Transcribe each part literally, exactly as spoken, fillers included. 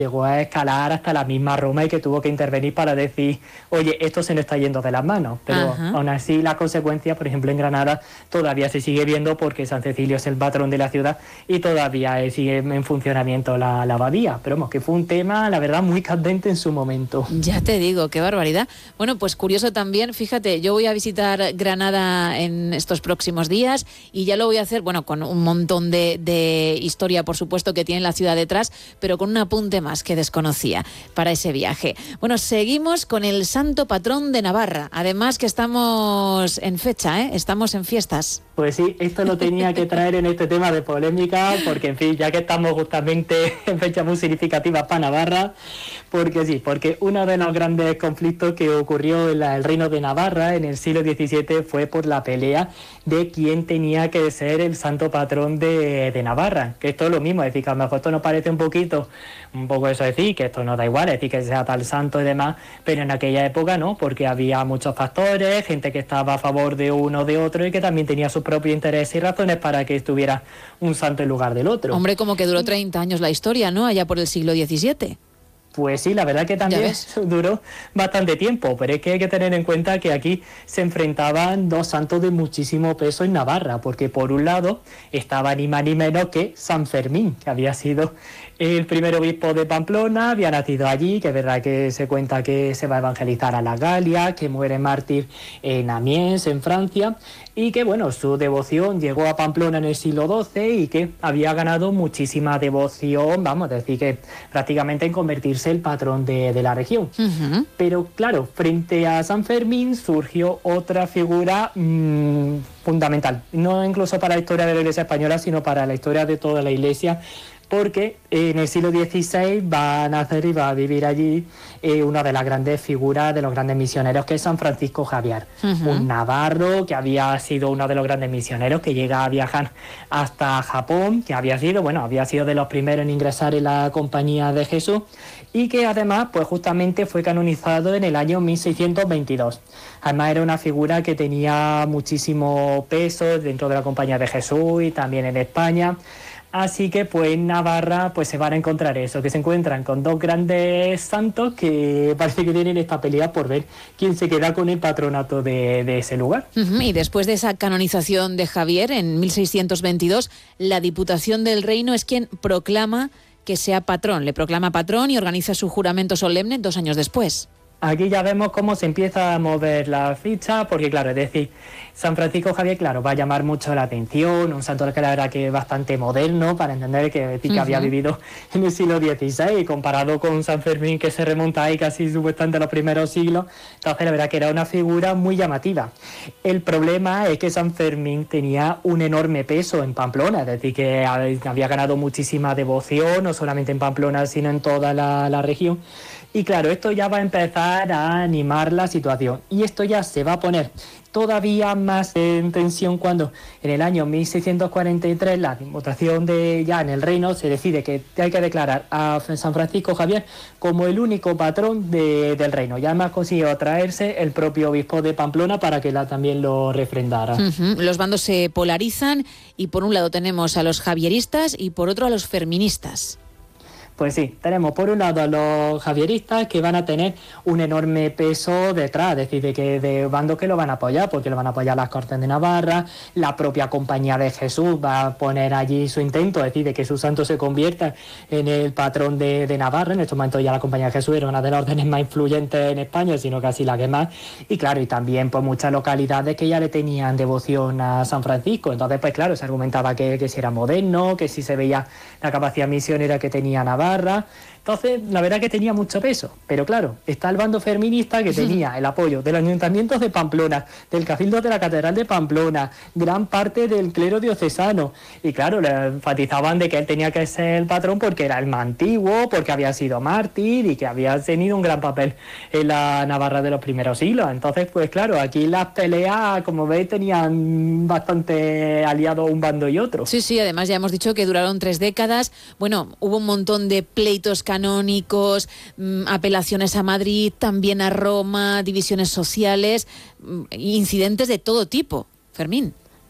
llegó a escalar hasta la misma Roma y que tuvo que intervenir para decir, oye, esto se nos está yendo de las manos. Pero Ajá. aún así la consecuencia, por ejemplo, en Granada todavía se sigue viendo porque San Cecilio es el patrón de la ciudad y todavía sigue en funcionamiento la, la abadía. Pero vamos, que fue un tema, la verdad, muy candente en su momento. Ya te digo, qué barbaridad. Bueno, pues curioso también, fíjate, yo voy a visitar Granada en estos próximos días y ya lo voy a hacer, bueno, con un montón de, de historia, por supuesto, que tiene la ciudad detrás, pero con un apunte más que desconocía para ese viaje. Bueno, seguimos con el santo patrón de Navarra. Además que estamos en fecha, ¿eh? Estamos en fiestas. Pues sí, esto lo tenía que traer en este tema de polémica, porque en fin, ya que estamos justamente en fechas muy significativas para Navarra, porque sí, porque uno de los grandes conflictos que ocurrió en la, el reino de Navarra en el siglo diecisiete fue por la pelea de quién tenía que ser el santo patrón de, de Navarra, que esto es lo mismo, es decir, que a lo mejor esto nos parece un poquito, un poco eso decir, que esto no da igual, es decir, que sea tal santo y demás, pero en aquella época no, porque había muchos factores, gente que estaba a favor de uno o de otro y que también tenía sus propios intereses y razones para que estuviera un santo en lugar del otro. Hombre, como que duró treinta años la historia, ¿no? Allá por el siglo diecisiete. Pues sí, la verdad que también duró bastante tiempo, pero es que hay que tener en cuenta que aquí se enfrentaban dos santos de muchísimo peso en Navarra, porque por un lado estaba ni más ni menos que San Fermín, que había sido el primer obispo de Pamplona, había nacido allí, que es verdad que se cuenta que se va a evangelizar a la Galia, que muere mártir en Amiens, en Francia, y que bueno, su devoción llegó a Pamplona en el siglo doce y que había ganado muchísima devoción, vamos a decir que prácticamente en convertirse el patrón de, de la región. Uh-huh. Pero claro, frente a San Fermín surgió otra figura mmm, fundamental, no incluso para la historia de la Iglesia española, sino para la historia de toda la Iglesia, porque en el siglo dieciséis va a nacer y va a vivir allí eh, una de las grandes figuras de los grandes misioneros, que es San Francisco Javier, uh-huh. un navarro que había sido uno de los grandes misioneros, que llega a viajar hasta Japón, que había sido, bueno, había sido de los primeros en ingresar en la Compañía de Jesús, y que además, pues justamente fue canonizado en el año mil seiscientos veintidós. Además era una figura que tenía muchísimo peso dentro de la Compañía de Jesús y también en España. Así que pues en Navarra pues se van a encontrar eso, que se encuentran con dos grandes santos que parece que tienen esta pelea por ver quién se queda con el patronato de, de ese lugar. Uh-huh. Y después de esa canonización de Javier en mil seiscientos veintidós, la Diputación del Reino es quien proclama que sea patrón, le proclama patrón y organiza su juramento solemne dos años después. Aquí ya vemos cómo se empieza a mover la ficha, porque claro, es decir, San Francisco Javier, claro, va a llamar mucho la atención, un santo que la verdad que es bastante moderno, para entender que, decir, que uh-huh. había vivido en el siglo dieciséis, comparado con San Fermín, que se remonta ahí casi supuestamente a los primeros siglos. Entonces la verdad que era una figura muy llamativa. El problema es que San Fermín tenía un enorme peso en Pamplona, es decir, que había ganado muchísima devoción, no solamente en Pamplona, sino en toda la, la región. Y claro, esto ya va a empezar a animar la situación. Y esto ya se va a poner todavía más en tensión cuando en el año mil seiscientos cuarenta y tres la votación de ya en el reino se decide que hay que declarar a San Francisco Javier como el único patrón de, del reino. Ya más consiguió traerse el propio obispo de Pamplona para que la también lo refrendara. Uh-huh. Los bandos se polarizan y por un lado tenemos a los javieristas y por otro a los ferministas. Pues sí, tenemos por un lado a los javieristas que van a tener un enorme peso detrás, es decir, de que de bandos que lo van a apoyar, porque lo van a apoyar las Cortes de Navarra, la propia Compañía de Jesús va a poner allí su intento, es decir, de que su santo se convierta en el patrón de, de Navarra. En estos momentos ya la Compañía de Jesús era una de las órdenes más influyentes en España, sino casi la que más, y claro, y también pues muchas localidades que ya le tenían devoción a San Francisco. Entonces pues claro, se argumentaba que, que si era moderno, que si se veía la capacidad misionera que tenía Navarra. Entonces, la verdad que tenía mucho peso. Pero claro, está el bando ferminista que tenía el apoyo del Ayuntamiento de Pamplona, del Cabildo de la Catedral de Pamplona, gran parte del clero diocesano. Y claro, le enfatizaban de que él tenía que ser el patrón porque era el más antiguo, porque había sido mártir y que había tenido un gran papel en la Navarra de los primeros siglos. Entonces, pues claro, aquí las peleas, como veis, tenían bastante aliados un bando y otro. Sí, sí, además ya hemos dicho que duraron tres décadas. Bueno, hubo un montón de pleitos canónicos, mmm, apelaciones a Madrid, también a Roma, divisiones sociales, mmm, incidentes de todo tipo. Fermín.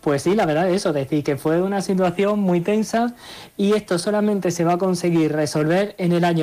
Pues sí, la verdad es eso, decir que fue una situación muy tensa y esto solamente se va a conseguir resolver en el año